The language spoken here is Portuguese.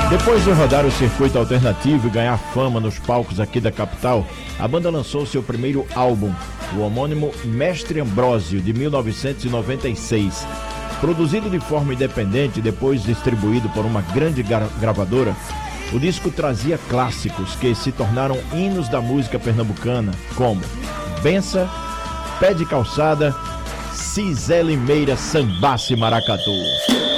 Depois de rodar o circuito alternativo e ganhar fama nos palcos aqui da capital, a banda lançou seu primeiro álbum, o homônimo Mestre Ambrósio, de 1996. Produzido de forma independente e depois distribuído por uma grande gravadora, o disco trazia clássicos que se tornaram hinos da música pernambucana, como Bença, Pé de Calçada, Cisé Limeira, Sambace Maracatu.